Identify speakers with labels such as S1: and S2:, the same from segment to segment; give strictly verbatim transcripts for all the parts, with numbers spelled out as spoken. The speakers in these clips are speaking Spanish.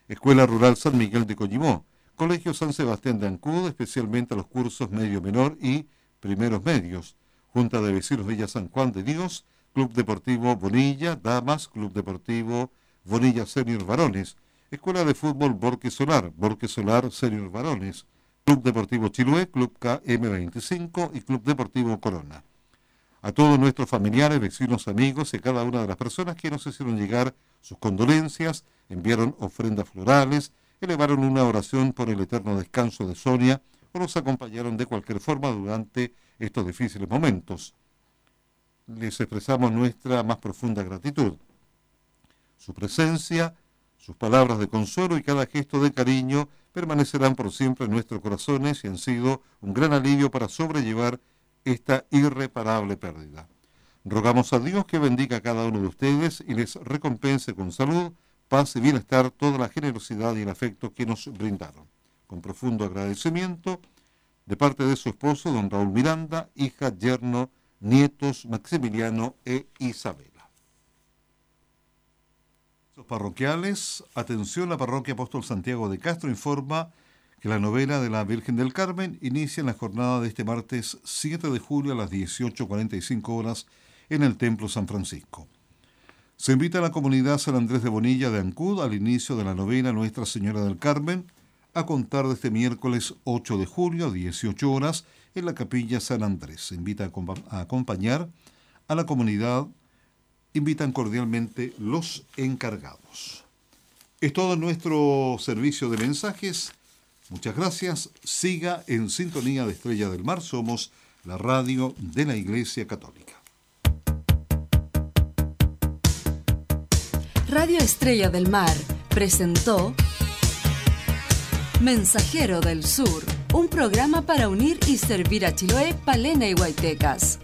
S1: Escuela Rural San Miguel de Coñimó, Colegio San Sebastián de Ancud, especialmente a los cursos medio menor y primeros medios, Junta de Vecinos Villa San Juan de Dios, Club Deportivo Bonilla, Damas, Club Deportivo Bonilla Senior Varones, Escuela de Fútbol Borque Solar, Borque Solar Senior Varones, Club Deportivo Chiloé, Club K M veinticinco y Club Deportivo Corona. A todos nuestros familiares, vecinos, amigos y a cada una de las personas que nos hicieron llegar sus condolencias, enviaron ofrendas florales, elevaron una oración por el eterno descanso de Sonia o nos acompañaron de cualquier forma durante estos difíciles momentos. Les expresamos nuestra más profunda gratitud. Su presencia, sus palabras de consuelo y cada gesto de cariño permanecerán por siempre en nuestros corazones y han sido un gran alivio para sobrellevar esta irreparable pérdida. Rogamos a Dios que bendiga a cada uno de ustedes y les recompense con salud, paz y bienestar toda la generosidad y el afecto que nos brindaron. Con profundo agradecimiento, de parte de su esposo, don Raúl Miranda, hija, yerno, nietos, Maximiliano e Isabela. Los parroquiales, atención, la parroquia Apóstol Santiago de Castro informa que la novena de la Virgen del Carmen inicia en la jornada de este martes siete de julio a las dieciocho cuarenta y cinco horas en el Templo San Francisco. Se invita a la comunidad San Andrés de Bonilla de Ancud al inicio de la novena Nuestra Señora del Carmen a contar de este miércoles ocho de julio a dieciocho horas en la capilla San Andrés. Se invita a acompañar a la comunidad, invitan cordialmente los encargados. Es todo nuestro servicio de mensajes. Muchas gracias. Siga en sintonía de Estrella del Mar. Somos la radio de la Iglesia Católica.
S2: Radio Estrella del Mar presentó Mensajero del Sur, un programa para unir y servir a Chiloé, Palena y Huaytecas.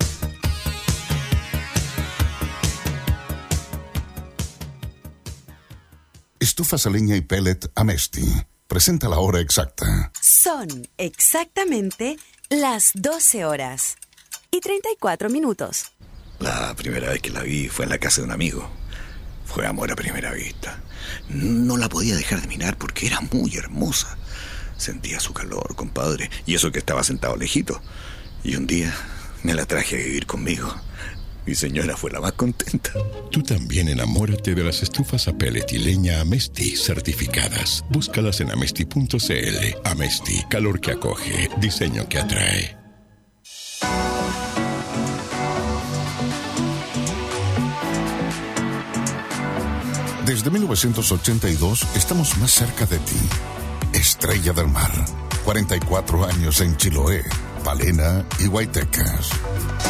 S3: Estufas a leña y pellet Amesti. Presenta la hora exacta.
S4: Son exactamente las doce horas y treinta y cuatro minutos.
S5: La primera vez que la vi fue en la casa de un amigo. Fue amor a primera vista. No la podía dejar de mirar porque era muy hermosa. Sentía su calor, compadre, y eso que estaba sentado lejito. Y un día me la traje a vivir conmigo. Mi señora fue la más contenta.
S6: Tú también enamórate de las estufas a pellet y leña Amesti certificadas. Búscalas en amesti punto c l. Amesti, calor que acoge, diseño que atrae.
S3: Desde mil novecientos ochenta y dos estamos más cerca de ti. Estrella del Mar. cuarenta y cuatro años en Chiloé, Palena y Huaytecas.